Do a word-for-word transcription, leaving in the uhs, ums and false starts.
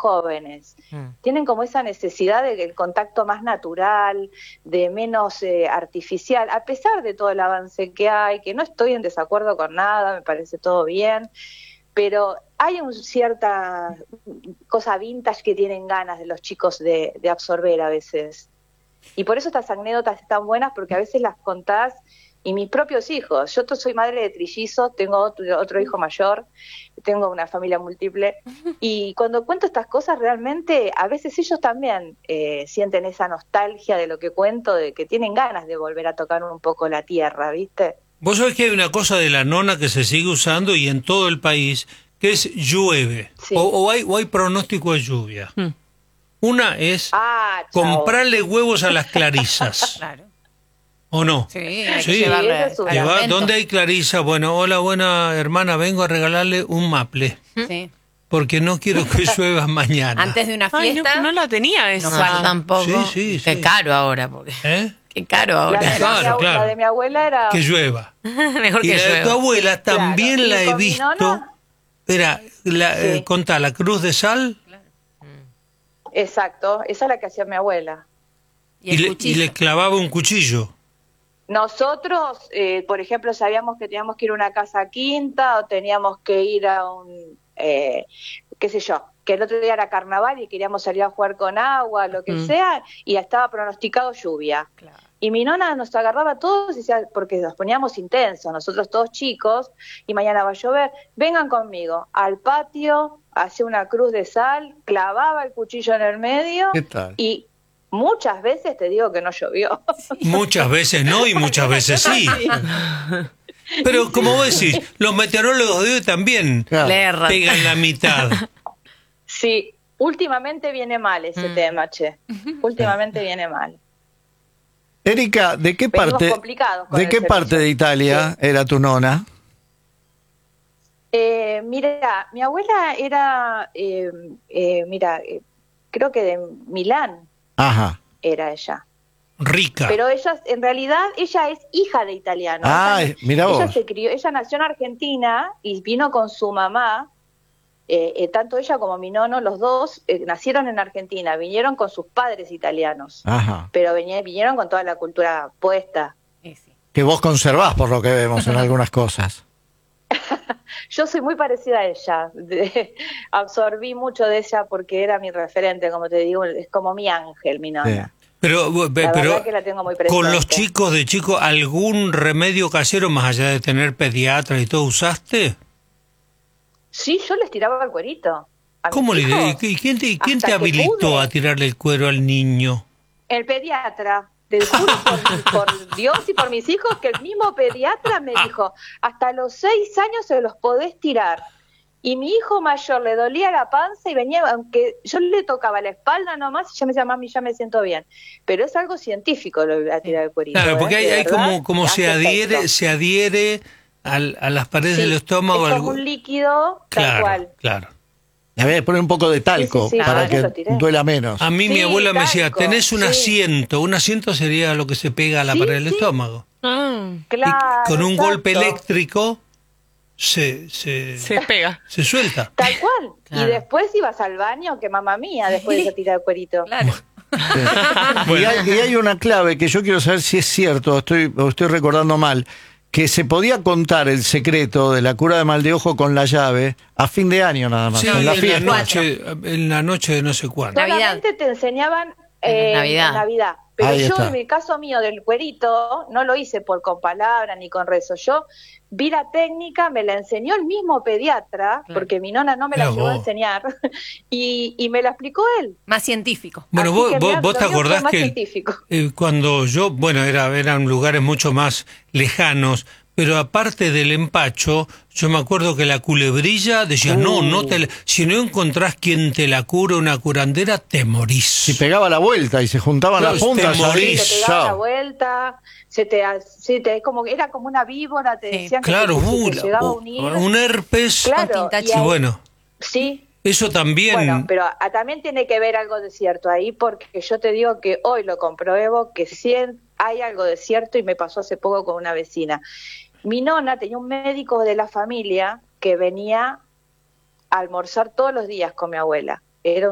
jóvenes. Mm. Tienen como esa necesidad del contacto más natural, de menos eh, artificial, a pesar de todo el avance que hay, que no estoy en desacuerdo con nada, me parece todo bien, pero hay una cierta cosa vintage que tienen ganas de los chicos de, de absorber a veces. Y por eso estas anécdotas están buenas, porque a veces las contás, y mis propios hijos, yo soy madre de trillizos, tengo otro, otro hijo mayor, tengo una familia múltiple, y cuando cuento estas cosas realmente, a veces ellos también eh, sienten esa nostalgia de lo que cuento, de que tienen ganas de volver a tocar un poco la tierra, ¿viste? Vos sabés que hay una cosa de la nona que se sigue usando y en todo el país, que es llueve, sí. o, o, hay, o hay pronóstico de lluvia. Hmm. Una es ah, comprarle huevos a las clarisas. Claro. ¿O no? Sí, hay sí. que llevarle sí, Lleva, ¿Dónde hay clarisa? Bueno, hola, buena hermana, vengo a regalarle un maple. Sí. Porque no quiero que llueva mañana. Antes de una fiesta. Ay, no, no la tenía eso. No, no tampoco. Sí, sí, sí. Qué caro ahora. Porque... ¿Eh? Qué caro ahora. La de, claro, mi, claro. La de mi abuela era... Que llueva. Mejor y que la llueva. de tu abuela también claro. la he visto. Nona? Era, la, sí. eh, contá, la cruz de sal. Claro. Exacto, esa es la que hacía mi abuela. Y, y, le, y le clavaba un cuchillo. Nosotros, eh, por ejemplo, sabíamos que teníamos que ir a una casa quinta o teníamos que ir a un, eh, qué sé yo, que el otro día era carnaval y queríamos salir a jugar con agua, lo que mm. sea, y estaba pronosticado lluvia. Claro. Y mi nona nos agarraba a todos, y decía, porque nos poníamos intensos, nosotros todos chicos, y mañana va a llover, vengan conmigo al patio, hacía una cruz de sal, clavaba el cuchillo en el medio, ¿qué tal? Y muchas veces te digo que no llovió. Muchas veces no y muchas veces sí. Pero como vos decís, los meteorólogos de hoy también claro. pegan la mitad. Sí, últimamente viene mal ese mm. tema, che. Últimamente viene mal. Erika, ¿de qué Venimos parte de qué parte de Italia sí. era tu nona? Eh, mira, mi abuela era, eh, eh, mira, eh, creo que de Milán. Ajá. Era ella. Rica. Pero ella, en realidad, ella es hija de italianos. Ah, ella, mira vos. Ella se crió, ella nació en Argentina y vino con su mamá. Eh, eh, tanto ella como mi nono, los dos eh, nacieron en Argentina, vinieron con sus padres italianos. Ajá. Pero vinieron, vinieron con toda la cultura puesta. Sí, sí. Que vos conservás, por lo que vemos en algunas cosas. Yo soy muy parecida a ella, de, absorbí mucho de ella porque era mi referente, como te digo, es como mi ángel, mi nona. Sí. Pero, pero que la tengo muy con los chicos de chicos, ¿algún remedio casero más allá de tener pediatra y todo usaste? Sí, yo les tiraba el cuerito. ¿Cómo le ¿Y quién te, quién te habilitó a tirarle el cuero al niño? El pediatra. Te juro por, por Dios y por mis hijos que el mismo pediatra me dijo, hasta los seis años se los podés tirar. Y mi hijo mayor le dolía la panza y venía, aunque yo le tocaba la espalda nomás, y ya me decía, mami, ya me siento bien. Pero es algo científico lo de tirar el cuerito. Claro, porque ¿eh? hay, hay como, como se adhiere, se adhiere al, a las paredes sí, del estómago. Es como un líquido, claro, tal cual. Claro. Le voy a poner un poco de talco sí, sí, sí, para que duela menos. A mí sí, mi abuela talco, me decía, tenés un sí. asiento. Un asiento sería lo que se pega a la sí, pared del sí. estómago. Ah, claro, y con un exacto. golpe eléctrico se, se, se pega. Se suelta. Tal cual. Claro. Y después ibas al baño, que mamá mía, después de esa tira de cuerito. Claro. Sí. Bueno. Y, hay, y hay una clave que yo quiero saber si es cierto, o estoy, o estoy recordando mal, que se podía contar el secreto de la cura de mal de ojo con la llave a fin de año nada más. Sí, en la, en fiesta. la noche, en la noche de no sé cuándo. Solamente te enseñaban eh, Navidad. en Navidad. Pero Ahí yo, está. en el caso mío del cuerito, no lo hice por con palabras ni con rezo. Yo vi la técnica, me la enseñó el mismo pediatra, claro. porque mi nona no me la Pero llevó vos. a enseñar, y, y me la explicó él. Más científico. Bueno, Así vos, que vos, mirá, vos lo te mío fue acordás más que científico. eh, cuando yo, bueno, era, eran lugares mucho más lejanos, pero aparte del empacho, yo me acuerdo que la culebrilla decía, uh. no, no te la, si no encontrás quien te la cure, una curandera, te morís. Si pegaba la vuelta y se juntaban Claro, las puntas, te morís. Se te pegaba la vuelta, se te, se te como era como una víbora, te Sí. decían que Claro, te, uh, te llegaba a uh, unir. un herpes. Claro, Con y ahí- bueno, sí. eso también. Bueno, pero a, también tiene que ver algo de cierto ahí, porque yo te digo que hoy lo compruebo, que sí hay algo de cierto y me pasó hace poco con una vecina. Mi nona tenía un médico de la familia que venía a almorzar todos los días con mi abuela. Era